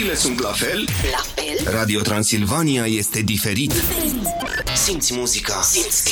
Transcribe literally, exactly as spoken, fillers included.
Emoțiile sunt la fel? La fel? Radio Transilvania este diferit. Diferit. Simți muzica. Simți